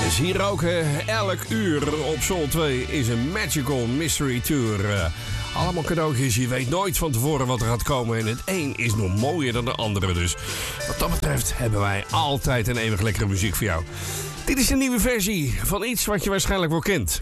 Dus hier ook elk uur op Soul 2 is een Magical Mystery Tour. Allemaal cadeautjes, je weet nooit van tevoren wat er gaat komen. En het een is nog mooier dan de andere. Dus wat dat betreft hebben wij altijd een eeuwig lekkere muziek voor jou. Dit is een nieuwe versie van iets wat je waarschijnlijk wel kent.